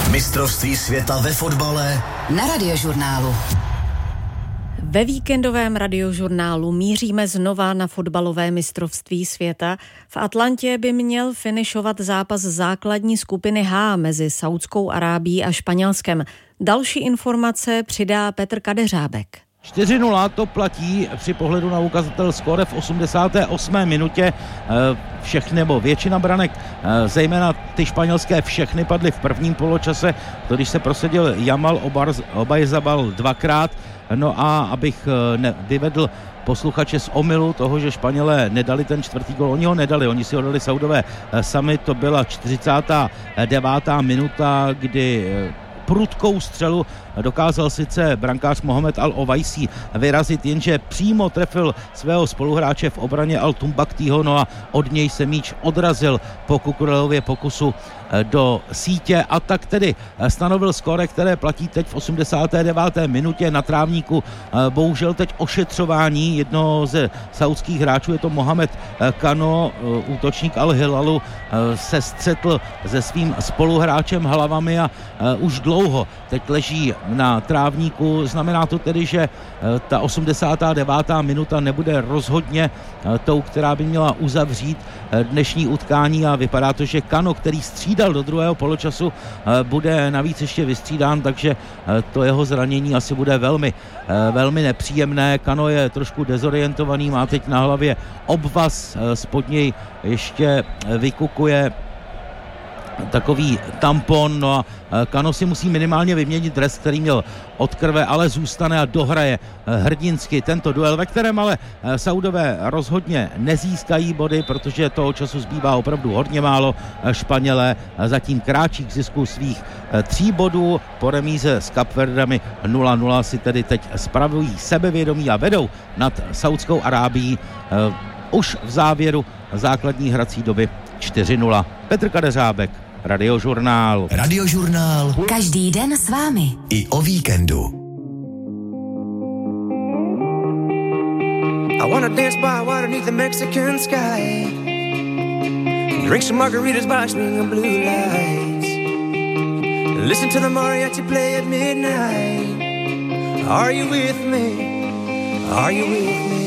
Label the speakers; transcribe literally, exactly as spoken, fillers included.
Speaker 1: Mistrovství světa ve fotbale
Speaker 2: na Radiožurnálu.
Speaker 3: Ve víkendovém Radiožurnálu míříme znova na fotbalové mistrovství světa. V Atlantě by měl finišovat zápas základní skupiny H mezi Saudskou Arábií a Španělskem. Další informace přidá Petr Kadeřábek.
Speaker 4: čtyři nula to platí při pohledu na ukazatel skóre v osmdesáté osmé minutě. Všechny nebo většina branek, zejména ty španělské, všechny padly v prvním poločase. To, když se prosadil Jamal Obarzabal dvakrát. No a abych ne, vyvedl posluchače z omylu toho, že Španělé nedali ten čtvrtý gol. Oni ho nedali, oni si ho dali Saudové sami. To byla čtyřicátá devátá minuta, kdy prudkou střelu dokázal sice brankář Mohamed Al-Owaisi vyrazit, jenže přímo trefil svého spoluhráče v obraně Al-Tumbaktiho, no a od něj se míč odrazil po Kukurelově pokusu do sítě a tak tedy stanovil skóre, které platí teď v osmdesáté deváté minutě na trávníku. Bohužel teď ošetřování jednoho ze saudských hráčů, je to Mohamed Kano, útočník Al-Hilalu, se střetl se svým spoluhráčem hlavami a už dlouho teď leží na trávníku. Znamená to tedy, že ta osmdesátá devátá minuta nebude rozhodně tou, která by měla uzavřít dnešní utkání a vypadá to, že Kano, který střídal do druhého poločasu, bude navíc ještě vystřídán, takže to jeho zranění asi bude velmi, velmi nepříjemné. Kano je trošku dezorientovaný, má teď na hlavě obvaz, spod něj ještě vykukuje takový tampon, no a Kano si musí minimálně vyměnit dres, který měl od krve, ale zůstane a dohraje hrdinsky tento duel, ve kterém ale Saudové rozhodně nezískají body, protože toho času zbývá opravdu hodně málo. Španělé zatím kráčí k zisku svých tří bodů. Po remíze s Kapverdami nula nula si tedy teď spravují sebevědomí a vedou nad Saudskou Arábií už v závěru základní hrací doby čtyři nula. Petr Kadeřábek, Radiožurnál.
Speaker 1: Radiožurnál.
Speaker 2: Každý den s vámi.
Speaker 1: I o víkendu.
Speaker 5: I wanna dance by water beneath the Mexican sky. Drink some margaritas by swinging blue lights. Listen to the mariachi play at midnight. Are you with me? Are you with me?